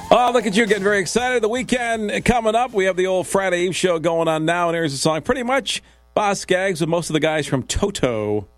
Oh, look at you getting very excited. The weekend coming up. We have the old Friday Eve show going on now, and here's the song. Pretty much Boz Scaggs with most of the guys from Toto.